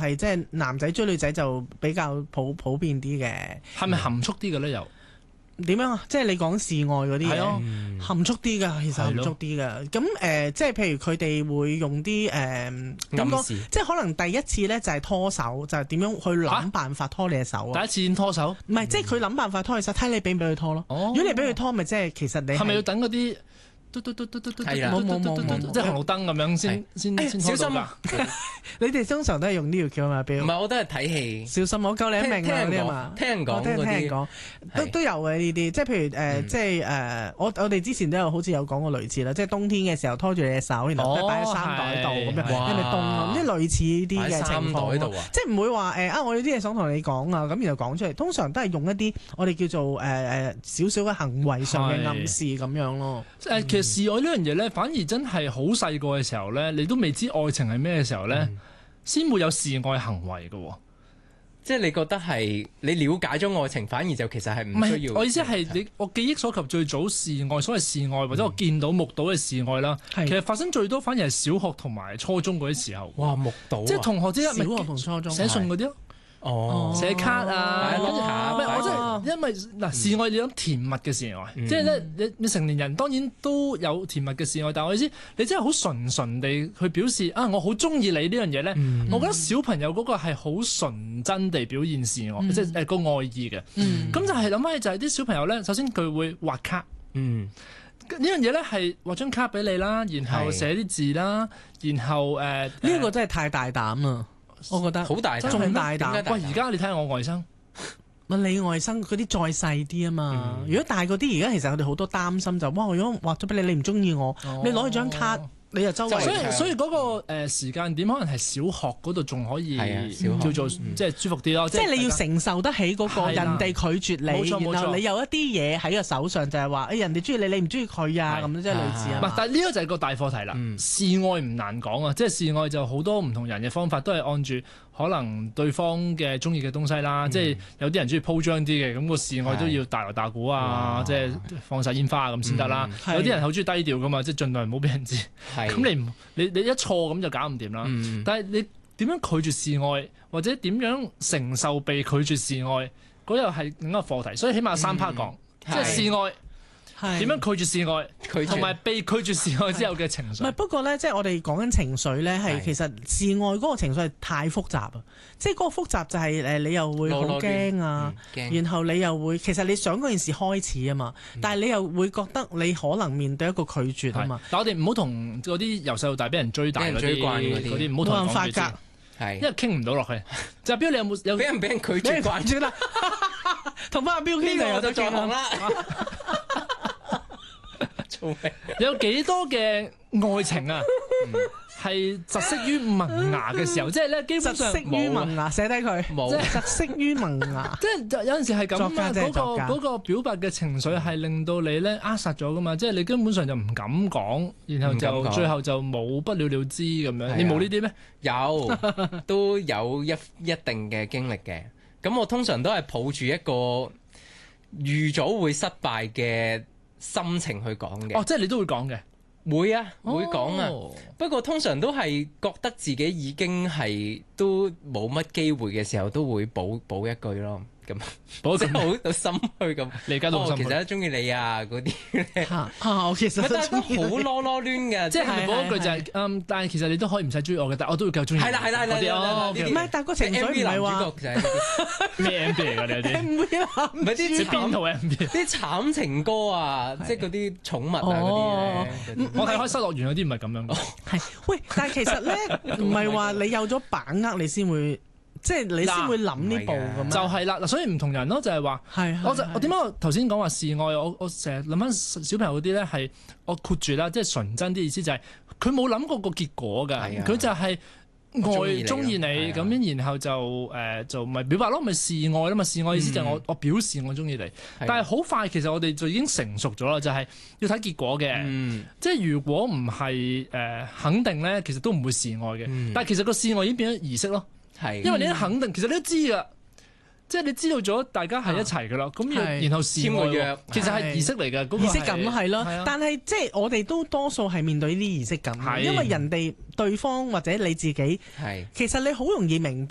係即係男仔追女仔就比較普遍啲嘅。 係咪含蓄啲嘅咧？又點樣啊？即係你講示愛嗰啲嘢，含蓄啲㗎，其實含蓄啲㗎。咁即係譬如佢哋會用啲咁講，即係可能第一次咧就係拖手，就係點樣去諗辦法拖你隻手啊？ 第一次先拖手？ 唔係，即係佢諗辦法拖你手，睇你俾唔俾佢拖咯。如果你俾佢拖，咪即係其實你係咪要等嗰啲？ 冇， 即係紅綠燈咁樣先小心啊！ 你哋通常都係用呢條橋嘛？標唔係，我都係睇戲。 小心，我夠你一命啊！嗰啲嘛， 聽人講都有嘅呢啲，即係譬如即係我哋之前都有好似有講過類似啦，即係冬天嘅時候拖住你隻手，然後擺喺衫袋度咁樣，因為凍啊，啲類似呢啲嘅情況，即係唔會話我有啲嘢想同你講啊，咁然後講出嚟，通常都係用一啲我哋叫做少少嘅行為上嘅暗示咁樣咯。 其實示愛呢樣嘢咧，反而真係好細個嘅時候咧，你都未知愛情係咩嘅時候咧，先會有示愛行為嘅。 即係你覺得係你了解咗愛情，反而就其實係唔需要。 我意思係我記憶所及最早示愛，所謂示愛或者我見到目睹嘅示愛啦，其實發生最多反而係小學同埋初中嗰啲時候。 哇，目睹即係同學之間， 小學同初中寫信嗰啲咯。寫卡啊，跟住我真係因為示愛你諗甜蜜嘅示愛，即係咧你成年人當然都有甜蜜嘅示愛，但係我意思你真係好純地去表示我好中意你呢樣嘢咧。我覺得小朋友嗰個係好純真地表現示愛，即係個愛意嘅。咁就係諗翻起就係啲小朋友咧，首先佢會畫卡。呢樣嘢咧係畫張卡俾你啦，然後寫啲字啦，然後呢個真係太大膽啦。我覺得好大膽， 仲大膽。 喂，而家你睇下我外甥， 你外甥嗰啲再細啲啊嘛。如果大嗰啲，而家其實我哋好多擔心就，哇！如果畫咗俾你，你唔中意我，你攞去張卡，你又周圍。 所以嗰個時間點可能係小學嗰度仲可以叫做即係舒服啲咯。 即係你要承受得起嗰個人哋拒絕你，然後你有一啲嘢喺個手上，就係話人哋中意你，你唔中意佢啊咁，即係類似啊。 但係呢個就係個大課題啦。示愛唔難講啊，即係示愛就好多唔同人嘅方法，都係按住可能對方嘅中意嘅東西啦。即係有啲人中意鋪張啲嘅，咁個示愛都要大鑼大鼓啊，即係放晒煙花咁先得啦。有啲人好中意低調噶嘛，即係盡量唔好俾人知。咁你一錯咁就搞唔掂啦。但係你點樣拒絕示愛，或者點樣承受被拒絕示愛，嗰又係另一個課題。所以起碼3 part 講，即係示愛點樣拒絕示愛，同埋被拒絕示愛之後嘅情緒。 唔係不過咧，即係我哋講緊情緒咧，係其實示愛嗰個情緒係太複雜啊！即係嗰個複雜就係你又會好驚啊，然後你又會其實你想嗰件事開始啊嘛，但係你又會覺得你可能面對一個拒絕啊嘛。 但我哋唔好同嗰啲由細到大俾人追大嗰啲唔好同人講住先，因為傾唔到落去。就標你有俾人拒絕慣咗啦， 同翻阿標傾就有得再講啦。 有幾多嘅愛情啊，係窒息於萌芽嘅時候，即係咧基本上窒息於萌芽，寫低佢，即係窒息於萌芽。 即係有陣時係咁啊，嗰個表白嘅情緒係令到你咧扼殺咗噶嘛，即係你根本上就唔敢講，然後就最後就冇不了了之咁樣。你冇呢啲咩？ 有，都有一定嘅經歷嘅。咁我通常都係抱住一個預早會失敗嘅心情去講嘅。 即係你都會講嘅。 會啊，會講啊。不過通常都係覺得自己已經係都冇乜機會嘅時候，都會補一句咯。咁即係好心虛咁。你而家都其實都中意你啊嗰啲咧。 我其實都好囉囉攣嘅， 即係嗰句就係但係其實你都可以唔使中意我嘅，但我都會夠中意。係啦唔係，但係個情緒唔係話咩 MV 嚟㗎？你有啲唔係啲邊套 MV？ 啲慘情歌啊，即係嗰啲寵物啊嗰啲咧。 我睇開失樂園嗰啲唔係咁樣嘅。 係喂，但係其實咧唔係話你有咗把握你先會。即係你先會諗呢步咁， 就係啦嗱，所以唔同人咯，就係話，我點解我頭先講話示愛，我成日諗翻小朋友嗰啲咧係我括住啦，即係純真啲意思就係佢冇諗過個結果㗎，佢就係愛中意你咁樣，然後就咪表白咯，咪示愛啦嘛，示愛意思就係我表示我中意你，但係好快其實我哋就已經成熟咗啦，就係要睇結果嘅，即係如果唔係肯定咧，其實都唔會示愛嘅，但係其實個示愛已經變咗儀式咯。因為你都肯定，其實你都知噶，即係你知道咗大家係一齊噶啦，咁然後簽個約，其實係儀式嚟嘅， 儀式感係咯。但係即係我哋都多數係面對呢啲儀式感，因為人哋對方或者你自己，其實你好容易明白。